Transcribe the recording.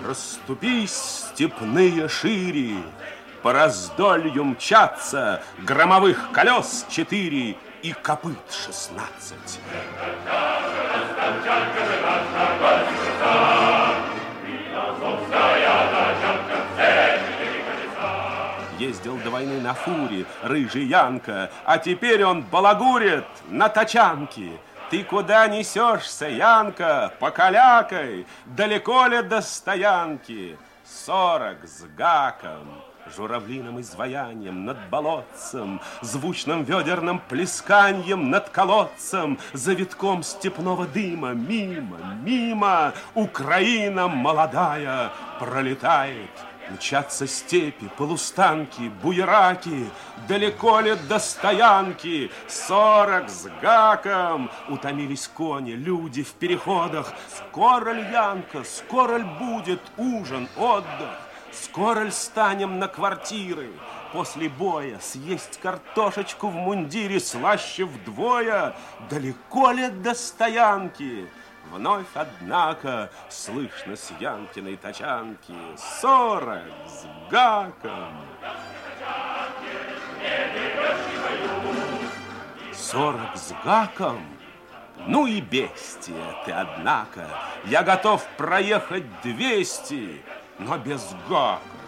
Расступись, степные шире, по раздолью мчатся громовых колес 4 и копыт 16. Ездил до войны на фуре рыжий Янка, а теперь он балагурит на тачанке. Ты куда несешься, Янка, покалякай, далеко ли до стоянки? 40 с гаком, журавлиным изваянием над болотцем, звучным ведерным плесканьем над колодцем, завитком степного дыма, мимо, мимо, Украина молодая пролетает. Мчатся степи, полустанки, буераки, далеко ли до стоянки? 40 с гаком, утомились кони, люди в переходах. Скоро ль, Янка, скоро ль будет ужин, отдых? Скоро ль станем на квартиры? После боя съесть картошечку в мундире слаще вдвое. Далеко ли до стоянки? Вновь, однако, слышно с Янкиной тачанки 40 с гаком. 40 с гаком? Ну и бестия ты, однако. Я готов проехать 200, но без гака.